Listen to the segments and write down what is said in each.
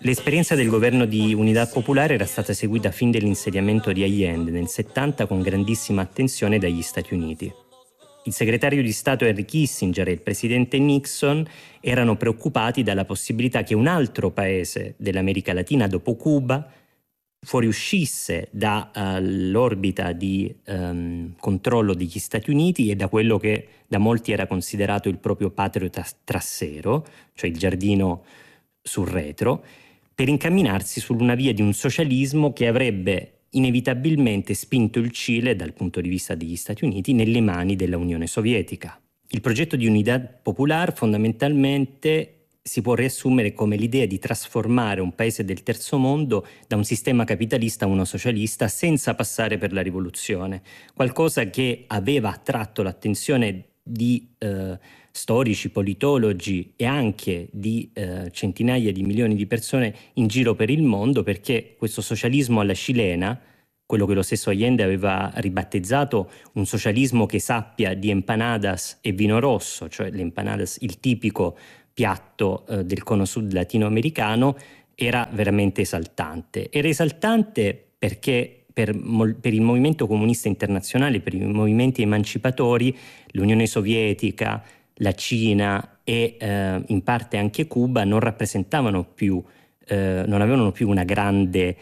L'esperienza del governo di Unidad Popular era stata seguita fin dall'insediamento di Allende nel 70 con grandissima attenzione dagli Stati Uniti. Il segretario di Stato Henry Kissinger e il presidente Nixon erano preoccupati dalla possibilità che un altro paese dell'America Latina dopo Cuba fuoriuscisse dall'orbita di controllo degli Stati Uniti e da quello che da molti era considerato il proprio patrio trassero, cioè il giardino sul retro, per incamminarsi su una via di un socialismo che avrebbe inevitabilmente spinto il Cile, dal punto di vista degli Stati Uniti, nelle mani della Unione Sovietica. Il progetto di Unidad Popular fondamentalmente si può riassumere come l'idea di trasformare un paese del terzo mondo da un sistema capitalista a uno socialista senza passare per la rivoluzione, qualcosa che aveva attratto l'attenzione di storici, politologi e anche di centinaia di milioni di persone in giro per il mondo, perché questo socialismo alla cilena, quello che lo stesso Allende aveva ribattezzato un socialismo che sappia di empanadas e vino rosso, cioè le empanadas, il tipico piatto del cono sud latinoamericano, era veramente esaltante. Era esaltante perché per il movimento comunista internazionale, per i movimenti emancipatori, l'Unione Sovietica, la Cina e in parte anche Cuba non rappresentavano più, non avevano più una grande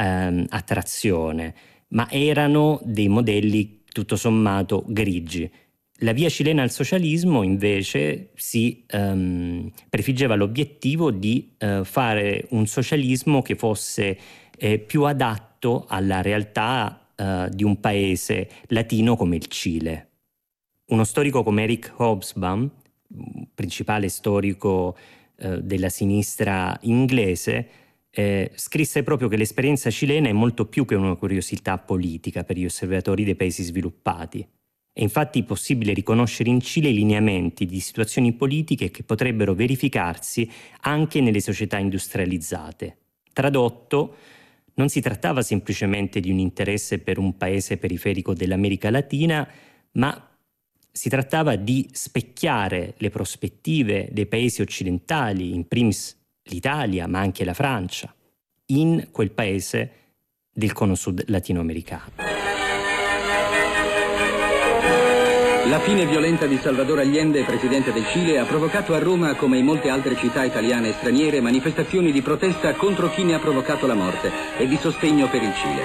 attrazione, ma erano dei modelli tutto sommato grigi. La via cilena al socialismo invece si prefiggeva l'obiettivo di fare un socialismo che fosse più adatto alla realtà di un paese latino come il Cile. Uno storico come Eric Hobsbawm, principale storico della sinistra inglese, scrisse proprio che l'esperienza cilena è molto più che una curiosità politica per gli osservatori dei paesi sviluppati. È infatti possibile riconoscere in Cile i lineamenti di situazioni politiche che potrebbero verificarsi anche nelle società industrializzate. Tradotto, non si trattava semplicemente di un interesse per un paese periferico dell'America Latina, ma si trattava di specchiare le prospettive dei paesi occidentali, in primis l'Italia, ma anche la Francia, in quel paese del cono sud latinoamericano. La fine violenta di Salvador Allende, presidente del Cile, ha provocato a Roma, come in molte altre città italiane e straniere, manifestazioni di protesta contro chi ne ha provocato la morte e di sostegno per il Cile.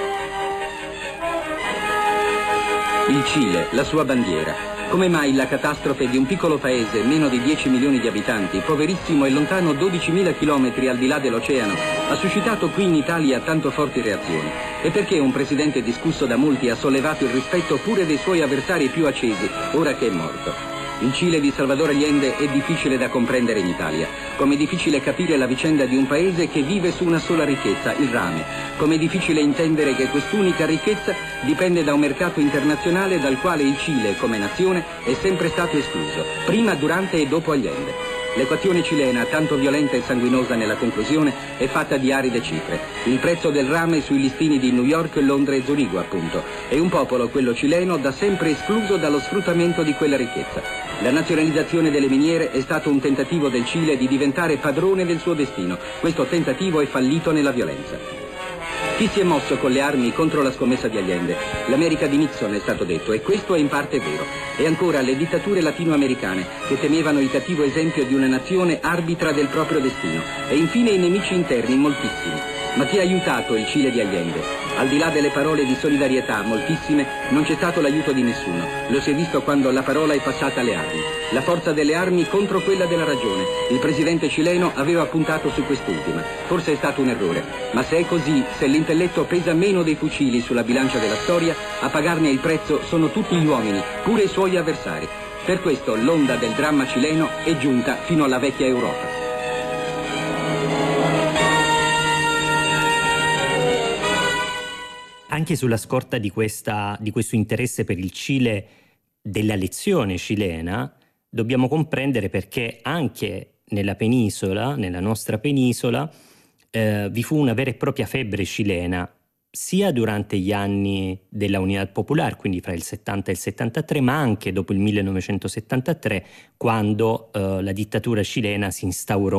Il Cile, la sua bandiera. Come mai la catastrofe di un piccolo paese, meno di 10 milioni di abitanti, poverissimo e lontano 12.000 chilometri al di là dell'oceano, ha suscitato qui in Italia tanto forti reazioni? E perché un presidente discusso da molti ha sollevato il rispetto pure dei suoi avversari più accesi, ora che è morto? Il Cile di Salvador Allende è difficile da comprendere in Italia, come è difficile capire la vicenda di un paese che vive su una sola ricchezza, il rame, come è difficile intendere che quest'unica ricchezza dipende da un mercato internazionale dal quale il Cile, come nazione, è sempre stato escluso, prima, durante e dopo Allende. L'equazione cilena, tanto violenta e sanguinosa nella conclusione, è fatta di aride cifre. Il prezzo del rame sui listini di New York, Londra e Zurigo, appunto. E un popolo, quello cileno, da sempre escluso dallo sfruttamento di quella ricchezza. La nazionalizzazione delle miniere è stato un tentativo del Cile di diventare padrone del suo destino. Questo tentativo è fallito nella violenza. Chi si è mosso con le armi contro la scommessa di Allende? L'America di Nixon è stato detto, e questo è in parte vero. E ancora le dittature latinoamericane, che temevano il cattivo esempio di una nazione arbitra del proprio destino. E infine i nemici interni, moltissimi. Ma chi ha aiutato il Cile di Allende? Al di là delle parole di solidarietà, moltissime, non c'è stato l'aiuto di nessuno. Lo si è visto quando la parola è passata alle armi. La forza delle armi contro quella della ragione. Il presidente cileno aveva puntato su quest'ultima. Forse è stato un errore. Ma se è così, se l'intelletto pesa meno dei fucili sulla bilancia della storia, a pagarne il prezzo sono tutti gli uomini, pure i suoi avversari. Per questo l'onda del dramma cileno è giunta fino alla vecchia Europa. Anche sulla scorta di questo interesse per il Cile, della lezione cilena, dobbiamo comprendere perché anche nella penisola, nella nostra penisola, vi fu una vera e propria febbre cilena, sia durante gli anni della Unidad Popular, quindi fra il 70 e il 73, ma anche dopo il 1973, quando la dittatura cilena si instaurò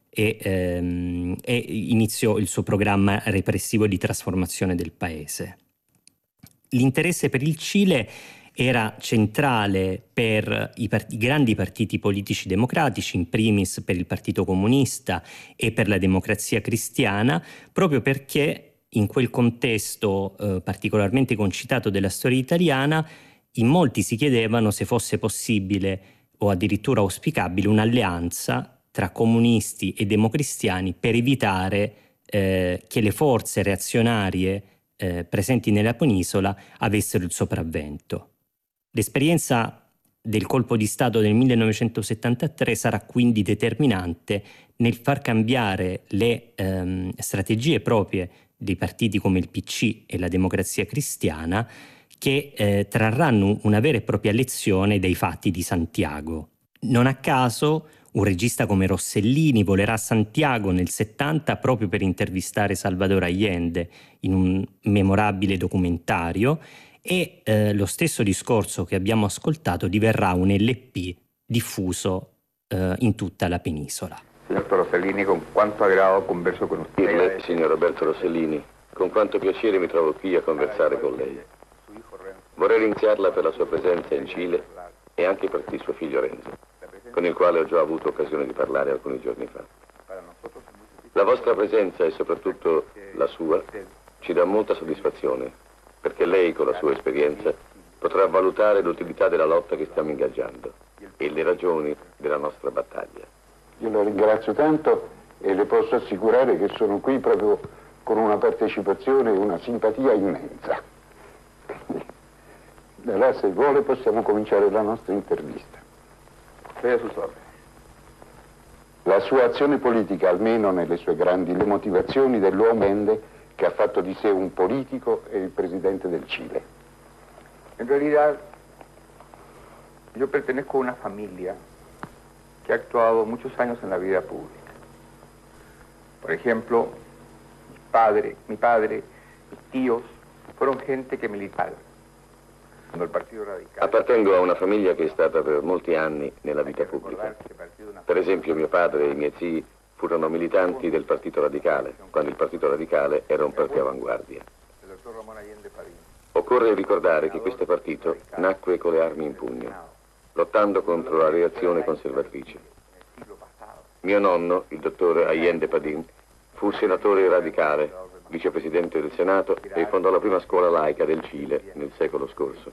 e iniziò il suo programma repressivo di trasformazione del paese. L'interesse per il Cile era centrale per i grandi partiti politici democratici, in primis per il Partito Comunista e per la Democrazia Cristiana, proprio perché in quel contesto particolarmente concitato della storia italiana, in molti si chiedevano se fosse possibile o addirittura auspicabile un'alleanza tra comunisti e democristiani per evitare che le forze reazionarie presenti nella penisola avessero il sopravvento. L'esperienza del colpo di Stato del 1973 sarà quindi determinante nel far cambiare le strategie proprie dei partiti come il PC e la Democrazia Cristiana, che trarranno una vera e propria lezione dai fatti di Santiago. Non a caso un regista come Rossellini volerà a Santiago nel 70 proprio per intervistare Salvador Allende in un memorabile documentario, e lo stesso discorso che abbiamo ascoltato diverrà un LP diffuso in tutta la penisola. Signor Rossellini, con quanto agrado converso con usted. Signor Roberto Rossellini, con quanto piacere mi trovo qui a conversare con lei. Vorrei ringraziarla per la sua presenza in Cile e anche per il suo figlio Renzo, con il quale ho già avuto occasione di parlare alcuni giorni fa. La vostra presenza e soprattutto la sua ci dà molta soddisfazione, perché lei con la sua esperienza potrà valutare l'utilità della lotta che stiamo ingaggiando e le ragioni della nostra battaglia. Io la ringrazio tanto e le posso assicurare che sono qui proprio con una partecipazione e una simpatia immensa. Da là, se vuole, possiamo cominciare la nostra intervista. La sua azione politica, almeno nelle sue grandi le motivazioni dell'uomo che ha fatto di sé un politico e il presidente del Chile. En realidad, yo pertenezco a una familia que ha actuado muchos años en la vida pública. Por ejemplo, mi padre, mis tíos, fueron gente que militaba. Appartengo a una famiglia che è stata per molti anni nella vita pubblica. Per esempio mio padre e i miei zii furono militanti del Partito Radicale, quando il Partito Radicale era un partito avanguardia. Occorre ricordare che questo partito nacque con le armi in pugno, lottando contro la reazione conservatrice. Mio nonno, il dottor Allende Padín, fu senatore radicale, vicepresidente del Senato e fondò la prima scuola laica del Cile nel secolo scorso.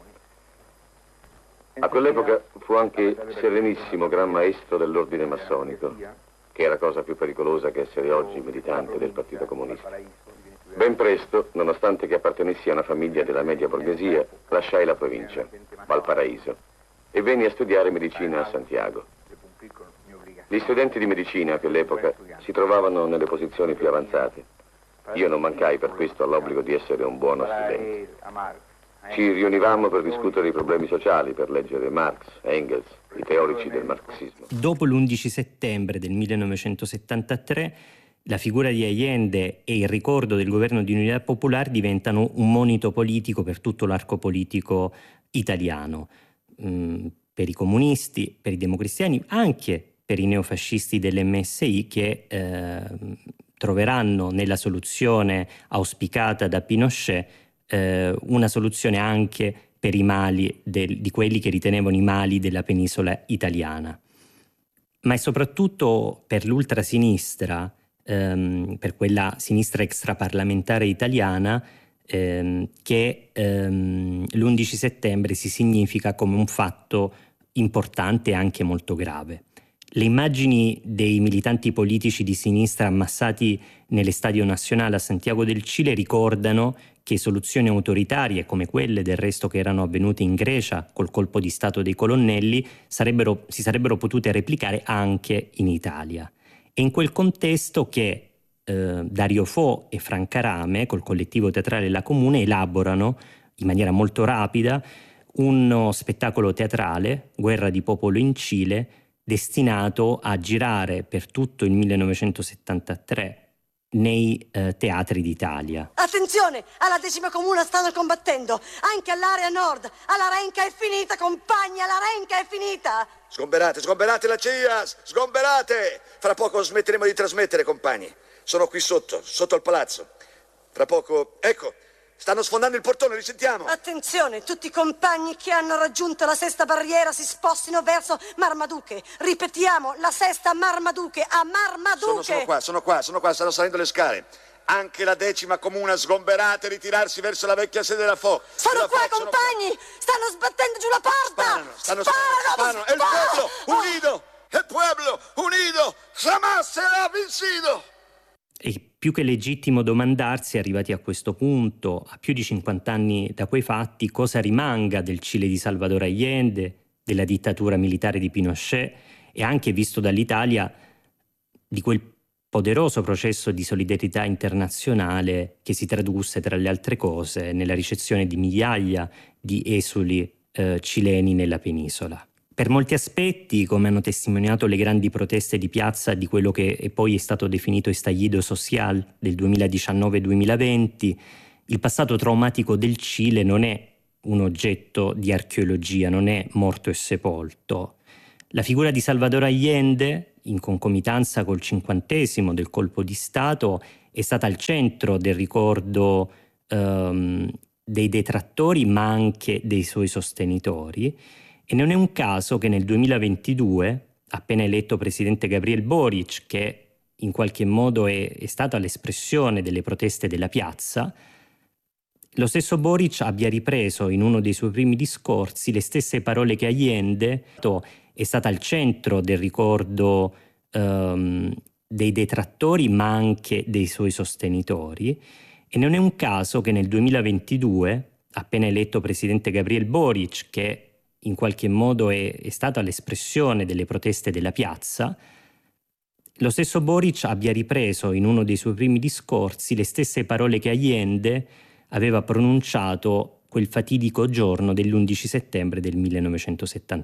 A quell'epoca fu anche serenissimo gran maestro dell'ordine massonico, che era cosa più pericolosa che essere oggi militante del Partito Comunista. Ben presto, nonostante che appartenessi a una famiglia della media borghesia, lasciai la provincia, Valparaíso, e venni a studiare medicina a Santiago. Gli studenti di medicina a quell'epoca si trovavano nelle posizioni più avanzate. Io non mancai per questo all'obbligo di essere un buono studente. Ci riunivamo per discutere i problemi sociali, per leggere Marx, Engels, i teorici del marxismo. Dopo l'11 settembre del 1973, la figura di Allende e il ricordo del governo di unità popolare diventano un monito politico per tutto l'arco politico italiano, per i comunisti, per i democristiani, anche per i neofascisti dell'MSI che troveranno nella soluzione auspicata da Pinochet una soluzione anche per i mali di quelli che ritenevano i mali della penisola italiana. Ma è soprattutto per l'ultrasinistra, per quella sinistra extraparlamentare italiana, che l'11 settembre si significa come un fatto importante e anche molto grave. Le immagini dei militanti politici di sinistra ammassati nell'Estadio Nacional a Santiago del Cile ricordano che soluzioni autoritarie come quelle del resto che erano avvenute in Grecia col colpo di Stato dei colonnelli si sarebbero potute replicare anche in Italia. È in quel contesto che Dario Fo e Franca Rame, col collettivo teatrale La Comune, elaborano in maniera molto rapida uno spettacolo teatrale, Guerra di popolo in Cile, destinato a girare per tutto il 1973 nei teatri d'Italia. Attenzione, alla 10ª comuna stanno combattendo, anche all'area nord. Alla Renca è finita, compagni, alla Renca è finita. Sgomberate, sgomberate la CIA, sgomberate! Fra poco smetteremo di trasmettere, compagni. Sono qui sotto al palazzo. Fra poco, ecco, stanno sfondando il portone, li sentiamo. Attenzione, tutti i compagni che hanno raggiunto la 6ª barriera si spostino verso Marmaduke. Ripetiamo, la 6ª Marmaduke, a Marmaduke. Sono qua, stanno salendo le scale. Anche la 10ª comuna, sgomberate, ritirarsi verso la vecchia sede della FO. Sono qua, compagni! Stanno sbattendo giù la porta! Sparano! El pueblo unido! El pueblo unido! Jamás será vencido! È più che legittimo domandarsi, arrivati a questo punto, a più di 50 anni da quei fatti, cosa rimanga del Cile di Salvador Allende, della dittatura militare di Pinochet e anche, visto dall'Italia, di quel poderoso processo di solidarietà internazionale che si tradusse, tra le altre cose, nella ricezione di migliaia di esuli cileni nella penisola. Per molti aspetti, come hanno testimoniato le grandi proteste di piazza di quello che poi è stato definito estallido social del 2019-2020, il passato traumatico del Cile non è un oggetto di archeologia, non è morto e sepolto. La figura di Salvador Allende, in concomitanza col 50° del colpo di Stato, è stata al centro del ricordo dei detrattori, ma anche dei suoi sostenitori. E non è un caso che nel 2022, appena eletto presidente Gabriel Boric, che in qualche modo è stata l'espressione delle proteste della piazza, lo stesso Boric abbia ripreso in uno dei suoi primi discorsi le stesse parole che Allende è stata al centro del ricordo dei detrattori, ma anche dei suoi sostenitori. E non è un caso che nel 2022, appena eletto presidente Gabriel Boric, che in qualche modo è stata l'espressione delle proteste della piazza, lo stesso Boric abbia ripreso in uno dei suoi primi discorsi le stesse parole che Allende aveva pronunciato quel fatidico giorno dell'11 settembre del 1971.